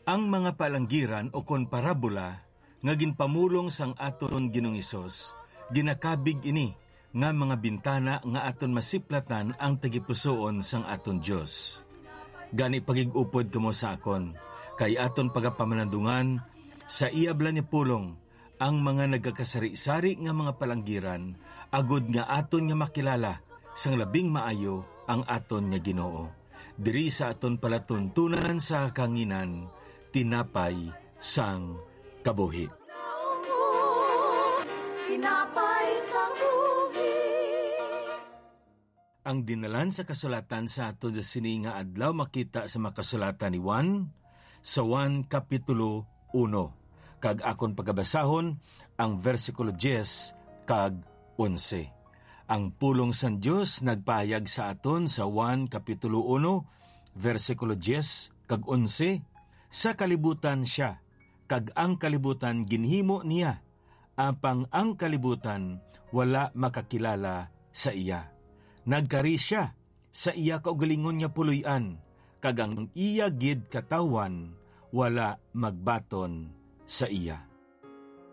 Ang mga palanggiran o kon parabola nga ginpamulong sang aton Ginoong Hesus, ginakabig ini nga mga bintana nga aton masiplatan ang tagipusoon sang aton Dios. Gani pagigupod kamo sa akon, kay aton pagapamanandungan sa iyabla ni pulong ang mga nagkakasari-sari nga mga palanggiran, agud nga aton nga makilala sang labing maayo ang aton nga Ginoo. Diri sa aton palatuntunan sa kanginan, tinapay sang kabuhi. Tinapay sang buhi. Ang dinalan sa kasulatan sa aton sa sini nga adlaw makita sa makasulatan ni Juan sa Juan Kapitulo 1. Kag akon pagabasahon ang versikulo 10 kag 11. Ang pulong san Dios nagpahayag sa aton sa Juan Kapitulo 1, versikulo 10 kag 11. Sa kalibutan siya, kag ang kalibutan ginhimo niya, apang ang kalibutan wala makakilala sa iya. Nagkari siya sa iya kaugalingon niya puloy-an, kag ang iya gid katawan wala magbaton sa iya.